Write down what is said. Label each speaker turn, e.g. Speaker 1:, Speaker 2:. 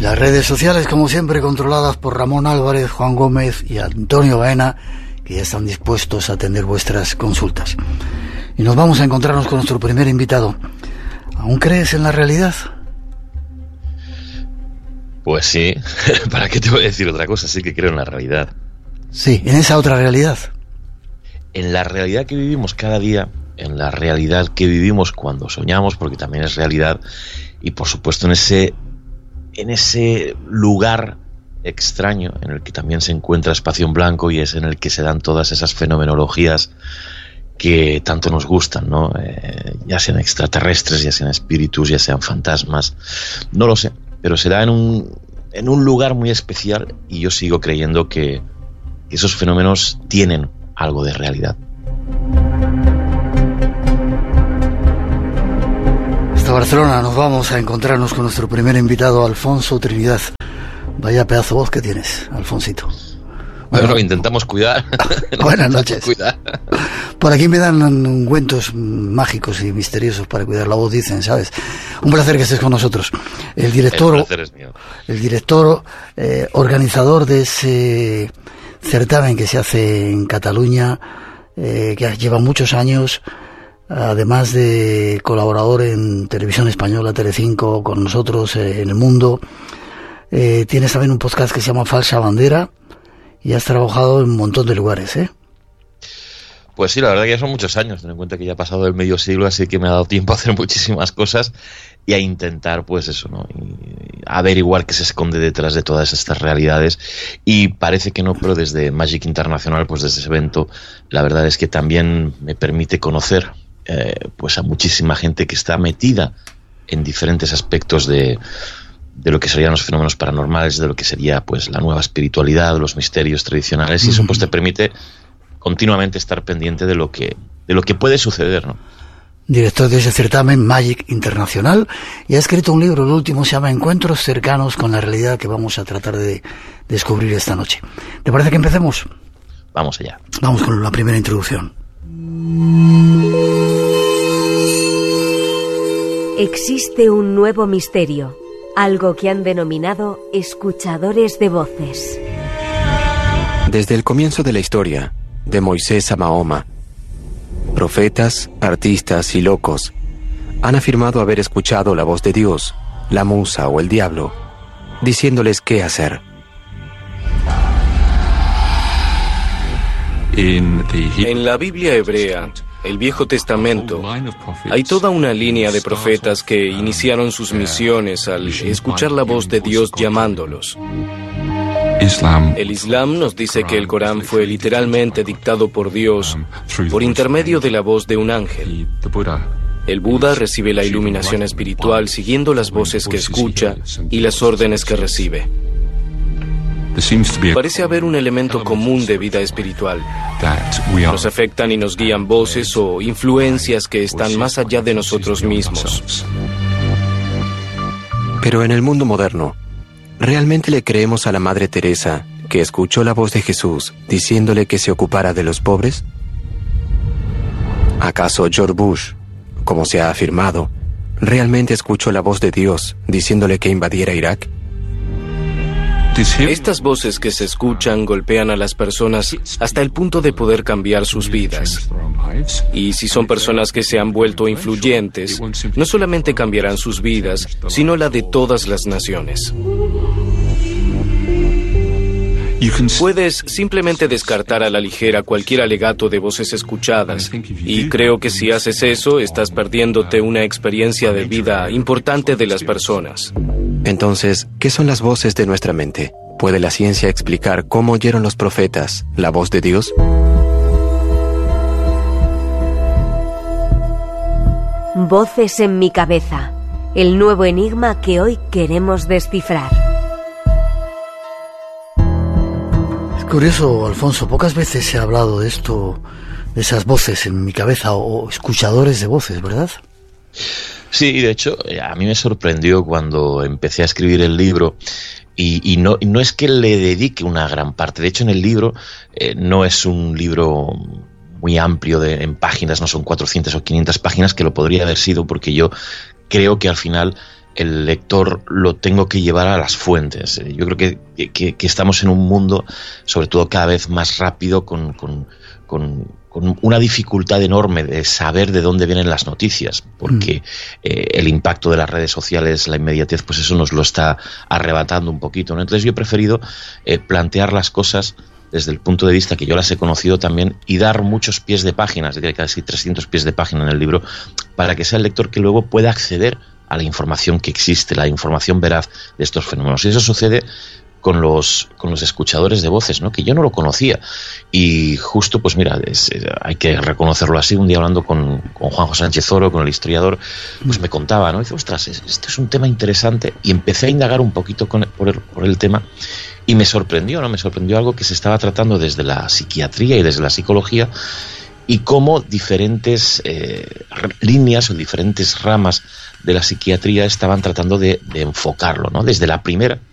Speaker 1: Las redes sociales, como siempre, controladas por Ramón Álvarez, Juan Gómez y Antonio Baena, que ya están dispuestos a atender vuestras consultas. Y nos vamos a encontrarnos con nuestro primer invitado. ¿Aún crees en la realidad?
Speaker 2: Pues sí, ¿para qué te voy a decir otra cosa? Sí que creo en la realidad.
Speaker 1: Sí, en esa otra realidad.
Speaker 2: En la realidad que vivimos cada día, en la realidad que vivimos cuando soñamos, porque también es realidad, y por supuesto en ese lugar extraño en el que también se encuentra espacio en blanco y es en el que se dan todas esas fenomenologías que tanto nos gustan, ¿no? Ya sean extraterrestres, ya sean espíritus, ya sean fantasmas, no lo sé, pero se da en un lugar muy especial y yo sigo creyendo que esos fenómenos tienen algo de realidad.
Speaker 1: Hasta Barcelona nos vamos a encontrarnos con nuestro primer invitado, Alfonso Trinidad. Vaya pedazo de voz que tienes, Alfonsito.
Speaker 2: Bueno, intentamos cuidar.
Speaker 1: Buenas noches. Por aquí me dan ungüentos mágicos y misteriosos para cuidar la voz, dicen, ¿sabes? Un placer que estés con nosotros. El
Speaker 2: placer es mío.
Speaker 1: El director, organizador de ese certamen que se hace en Cataluña, que lleva muchos años, además de colaborador en Televisión Española, Telecinco, con nosotros en El Mundo. Tienes también un podcast que se llama Falsa Bandera y has trabajado en un montón de lugares, ¿eh?
Speaker 2: Pues sí, la verdad que ya son muchos años, ten en cuenta que ya ha pasado el medio siglo, así que me ha dado tiempo a hacer muchísimas cosas y a intentar, pues eso, ¿no? Y averiguar qué se esconde detrás de todas estas realidades. Y parece que no, pero desde Magic Internacional, pues desde ese evento, la verdad es que también me permite conocer pues a muchísima gente que está metida en diferentes aspectos de lo que serían los fenómenos paranormales, de lo que sería pues la nueva espiritualidad, los misterios tradicionales, y eso pues te permite continuamente estar pendiente de lo que puede suceder, ¿no?
Speaker 1: Director de ese certamen Magic Internacional, y ha escrito un libro, el último se llama Encuentros cercanos con la realidad, que vamos a tratar de descubrir esta noche. ¿Te parece que empecemos?
Speaker 2: Vamos allá.
Speaker 1: Vamos con la primera introducción.
Speaker 3: Existe un nuevo misterio, algo que han denominado escuchadores de voces.
Speaker 4: Desde el comienzo de la historia, de Moisés a Mahoma, profetas, artistas y locos han afirmado haber escuchado la voz de Dios, la musa o el diablo, diciéndoles qué hacer.
Speaker 5: En la Biblia hebrea, el Viejo Testamento, hay toda una línea de profetas que iniciaron sus misiones al escuchar la voz de Dios llamándolos. El Islam nos dice que el Corán fue literalmente dictado por Dios por intermedio de la voz de un ángel. El Buda recibe la iluminación espiritual siguiendo las voces que escucha y las órdenes que recibe. Parece haber un elemento común de vida espiritual. Nos afectan y nos guían voces o influencias que están más allá de nosotros mismos.
Speaker 4: Pero en el mundo moderno, ¿realmente le creemos a la Madre Teresa, que escuchó la voz de Jesús diciéndole que se ocupara de los pobres? ¿Acaso George Bush, como se ha afirmado, realmente escuchó la voz de Dios diciéndole que invadiera Irak?
Speaker 5: Estas voces que se escuchan golpean a las personas hasta el punto de poder cambiar sus vidas. Y si son personas que se han vuelto influyentes, no solamente cambiarán sus vidas, sino la de todas las naciones. Puedes simplemente descartar a la ligera cualquier alegato de voces escuchadas, y creo que si haces eso, estás perdiéndote una experiencia de vida importante de las personas.
Speaker 4: Entonces, ¿qué son las voces de nuestra mente? ¿Puede la ciencia explicar cómo oyeron los profetas la voz de Dios?
Speaker 3: Voces en mi cabeza, el nuevo enigma que hoy queremos descifrar.
Speaker 1: Es curioso, Alfonso, pocas veces se ha hablado de esto, de esas voces en mi cabeza o escuchadores de voces, ¿verdad?
Speaker 2: Sí, de hecho, a mí me sorprendió cuando empecé a escribir el libro y no es que le dedique una gran parte. De hecho, en el libro no es un libro muy amplio en páginas, no son 400 o 500 páginas, que lo podría haber sido, porque yo creo que al final el lector lo tengo que llevar a las fuentes. Yo creo que estamos en un mundo, sobre todo cada vez más rápido, con una dificultad enorme de saber de dónde vienen las noticias, porque el impacto de las redes sociales, la inmediatez, pues eso nos lo está arrebatando un poquito, ¿no? Entonces yo he preferido plantear las cosas desde el punto de vista que yo las he conocido también y dar muchos pies de página, es decir, casi 300 pies de página en el libro, para que sea el lector que luego pueda acceder a la información que existe, la información veraz de estos fenómenos. Y eso sucede con los escuchadores de voces, ¿no? Que yo no lo conocía. Y justo, pues mira, hay que reconocerlo así, un día hablando con Juanjo Sánchez Oro, con el historiador, pues me contaba, ¿no? Y dice, ostras, este es un tema interesante. Y empecé a indagar un poquito por el tema y me sorprendió, ¿no? Me sorprendió algo que se estaba tratando desde la psiquiatría y desde la psicología, y cómo diferentes líneas o diferentes ramas de la psiquiatría estaban tratando de enfocarlo, ¿no? Desde la primera,